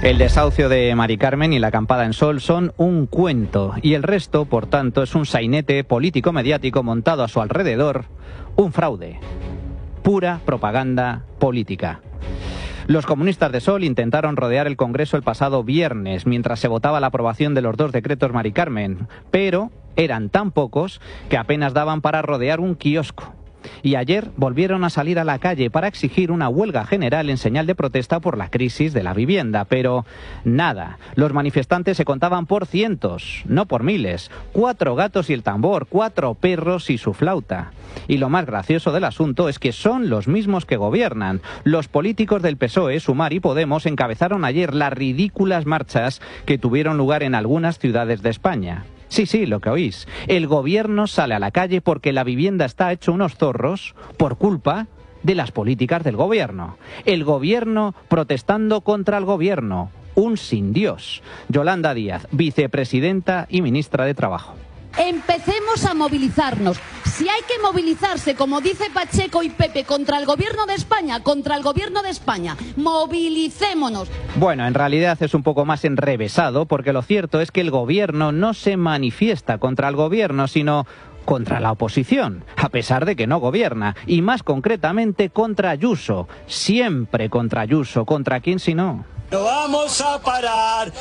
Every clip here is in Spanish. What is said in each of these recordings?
El desahucio de Mari Carmen y la acampada en Sol son un cuento y el resto, por tanto, es un sainete político-mediático montado a su alrededor, un fraude, pura propaganda política. Los comunistas de Sol intentaron rodear el Congreso el pasado viernes mientras se votaba la aprobación de los 2 decretos Mari Carmen, pero eran tan pocos que apenas daban para rodear un kiosco. Y ayer volvieron a salir a la calle para exigir una huelga general en señal de protesta por la crisis de la vivienda. Pero nada, los manifestantes se contaban por cientos, no por miles. 4 gatos y el tambor, 4 perros y su flauta. Y lo más gracioso del asunto es que son los mismos que gobiernan. Los políticos del PSOE, Sumar y Podemos encabezaron ayer las ridículas marchas que tuvieron lugar en algunas ciudades de España. Sí, lo que oís. El gobierno sale a la calle porque la vivienda está hecho unos zorros por culpa de las políticas del gobierno. El gobierno protestando contra el gobierno. Un sin Dios. Yolanda Díaz, vicepresidenta y ministra de Trabajo. Empecemos a movilizarnos. Si hay que movilizarse, como dice Pacheco y Pepe, contra el gobierno de España, movilicémonos. Bueno, en realidad es un poco más enrevesado, porque lo cierto es que el gobierno no se manifiesta contra el gobierno, sino contra la oposición, a pesar de que no gobierna, y más concretamente contra Ayuso, siempre contra Ayuso, ¿contra quién si no? No vamos a parar,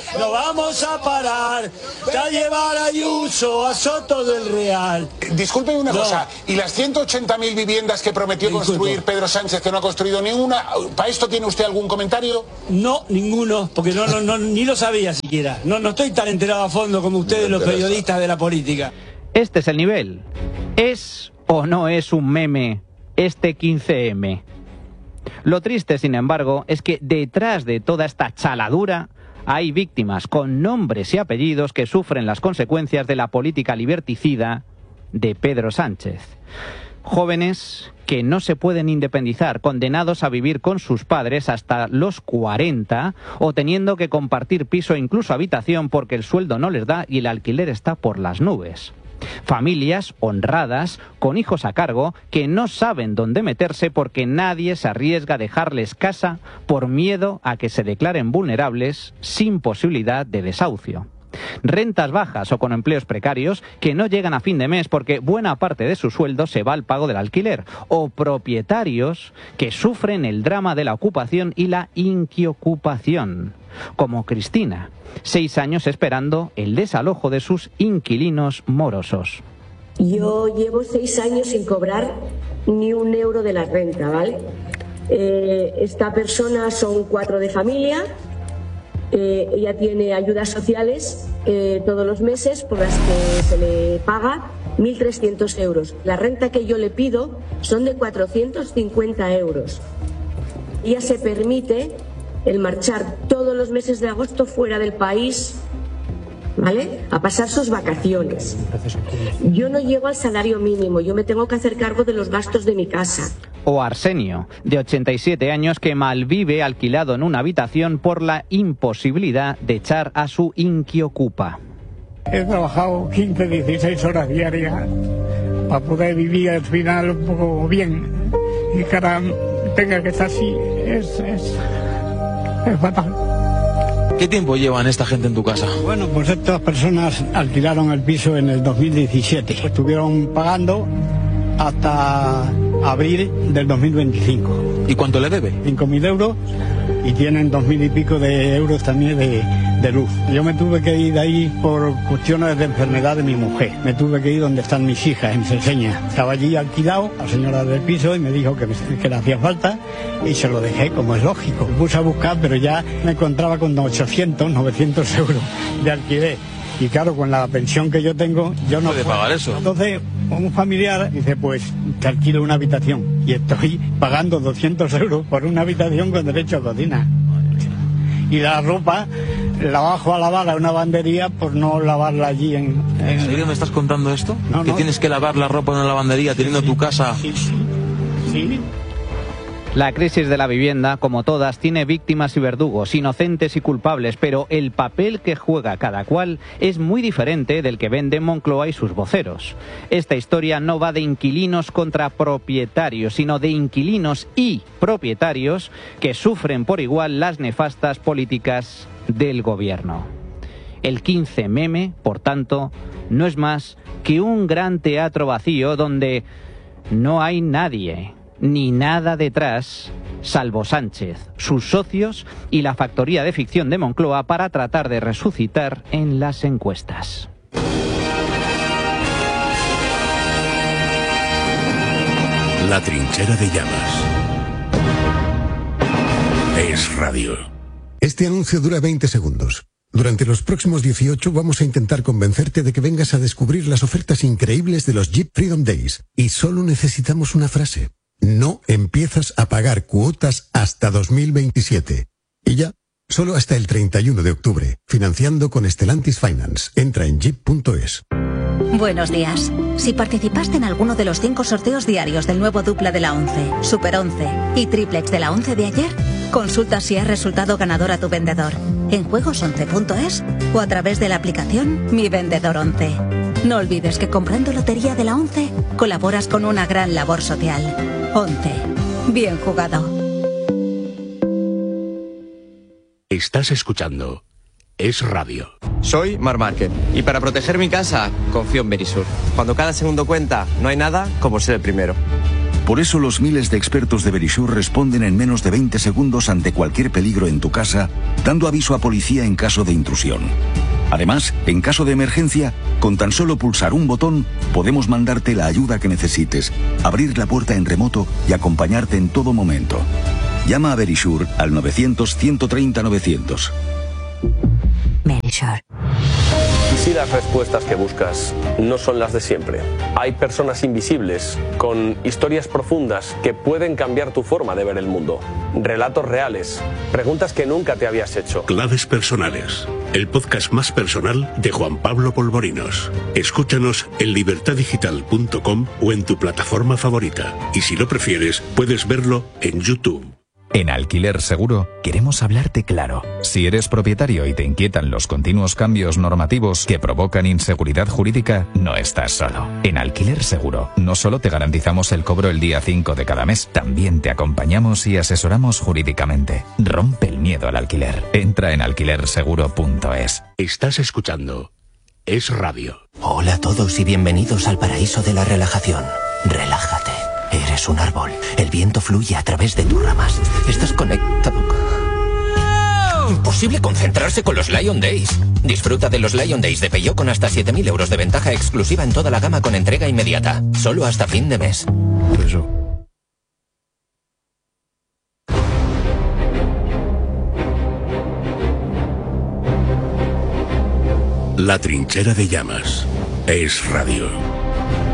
ya llevar a Ayuso a Soto del Real. Disculpe una cosa, ¿y las 180.000 viviendas que prometió construir Pedro Sánchez, que no ha construido ninguna, para esto tiene usted algún comentario? No, ninguno, porque ni lo sabía siquiera. No estoy tan enterado a fondo como ustedes, los periodistas de la política. Este es el nivel. ¿Es o no es un meme este 15M? Lo triste, sin embargo, es que detrás de toda esta chaladura hay víctimas con nombres y apellidos que sufren las consecuencias de la política liberticida de Pedro Sánchez. Jóvenes que no se pueden independizar, condenados a vivir con sus padres hasta los 40 o teniendo que compartir piso e incluso habitación porque el sueldo no les da y el alquiler está por las nubes. Familias honradas, con hijos a cargo, que no saben dónde meterse porque nadie se arriesga a dejarles casa por miedo a que se declaren vulnerables sin posibilidad de desahucio. Rentas bajas o con empleos precarios que no llegan a fin de mes porque buena parte de su sueldo se va al pago del alquiler. O propietarios que sufren el drama de la ocupación y la inquiocupación. Como Cristina, 6 años esperando el desalojo de sus inquilinos morosos. Yo llevo 6 años sin cobrar ni un euro de la renta, ¿vale? Esta persona son 4 de familia. Ella tiene ayudas sociales todos los meses por las que se le paga 1.300 euros. La renta que yo le pido son de 450 euros. Ella se permite el marchar todos los meses de agosto fuera del país, ¿vale? A pasar sus vacaciones. Yo no llego al salario mínimo, yo me tengo que hacer cargo de los gastos de mi casa. O Arsenio, de 87 años, que malvive alquilado en una habitación por la imposibilidad de echar a su inquiocupa. He trabajado 15, 16 horas diarias para poder vivir al final un poco bien. Y que ahora tenga que estar así, es fatal. ¿Qué tiempo llevan esta gente en tu casa? Bueno, pues estas personas alquilaron el piso en el 2017. Estuvieron pagando hasta abril del 2025. ¿Y cuánto le debe? 5.000 euros y tienen 2.000 y pico de euros también de luz. Yo me tuve que ir de ahí por cuestiones de enfermedad de mi mujer. Me tuve que ir donde están mis hijas, en Seseña. Estaba allí alquilado, la señora del piso, y me dijo que le hacía falta y se lo dejé, como es lógico. Me puse a buscar, pero ya me encontraba con 800, 900 euros de alquiler. Y claro, con la pensión que yo tengo, yo no puedo pagar eso. Entonces, un familiar dice, pues te alquilo una habitación. Y estoy pagando 200 euros por una habitación con derecho a cocina. Y la ropa la bajo a lavar a una lavandería por no lavarla allí en... ¿En serio me estás contando esto? No, ¿Que tienes que lavar la ropa en una lavandería teniendo tu casa? Sí. La crisis de la vivienda, como todas, tiene víctimas y verdugos, inocentes y culpables, pero el papel que juega cada cual es muy diferente del que venden Moncloa y sus voceros. Esta historia no va de inquilinos contra propietarios, sino de inquilinos y propietarios que sufren por igual las nefastas políticas del gobierno. El 15M, por tanto, no es más que un gran teatro vacío donde no hay nadie ni nada detrás, salvo Sánchez, sus socios y la factoría de ficción de Moncloa para tratar de resucitar en las encuestas. La trinchera de llamas. Es radio. Este anuncio dura 20 segundos. Durante los próximos 18 vamos a intentar convencerte de que vengas a descubrir las ofertas increíbles de los Jeep Freedom Days. Y solo necesitamos una frase. No empiezas a pagar cuotas hasta 2027. Y ya, solo hasta el 31 de octubre. Financiando con Stellantis Finance. Entra en jeep.es. Buenos días. Si participaste en alguno de los 5 sorteos diarios del nuevo dupla de la 11, Super 11 y triplex de la 11 de ayer, consulta si has resultado ganador a tu vendedor en juegos11.es o a través de la aplicación Mi Vendedor 11. No olvides que comprando lotería de la 11 colaboras con una gran labor social. 11. Bien jugado. Estás escuchando Es Radio. Soy Marc Márquez y para proteger mi casa confío en Verisur. Cuando cada segundo cuenta, no hay nada como ser el primero. Por eso los miles de expertos de Verisur responden en menos de 20 segundos ante cualquier peligro en tu casa, dando aviso a policía en caso de intrusión. Además, en caso de emergencia, con tan solo pulsar un botón, podemos mandarte la ayuda que necesites, abrir la puerta en remoto y acompañarte en todo momento. Llama a Verisur al 900-130-900. Verisur. ¿Y si las respuestas que buscas no son las de siempre? Hay personas invisibles, con historias profundas que pueden cambiar tu forma de ver el mundo. Relatos reales, preguntas que nunca te habías hecho. Claves personales, el podcast más personal de Juan Pablo Polvorinos. Escúchanos en libertadigital.com o en tu plataforma favorita. Y si lo prefieres, puedes verlo en YouTube. En Alquiler Seguro queremos hablarte claro. Si eres propietario y te inquietan los continuos cambios normativos que provocan inseguridad jurídica, no estás solo. En Alquiler Seguro no solo te garantizamos el cobro el día 5 de cada mes, también te acompañamos y asesoramos jurídicamente. Rompe el miedo al alquiler. Entra en alquilerseguro.es. Estás escuchando Es Radio. Hola a todos y bienvenidos al paraíso de la relajación. Relájate. Eres un árbol. El viento fluye a través de tus ramas. Estás conectado. Imposible concentrarse con los Lion Days. Disfruta de los Lion Days de Peugeot con hasta 7.000 euros de ventaja exclusiva en toda la gama con entrega inmediata. Solo hasta fin de mes. La trinchera de llamas. Es Radio.